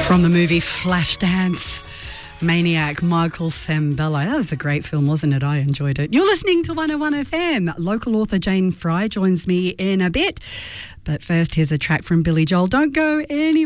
From the movie Flashdance, Maniac, Michael Sembello. That was a great film, wasn't it? I enjoyed it. You're listening to 101 FM. Local author Jane Fry joins me in a bit. But first, here's a track from Billy Joel. Don't go anywhere.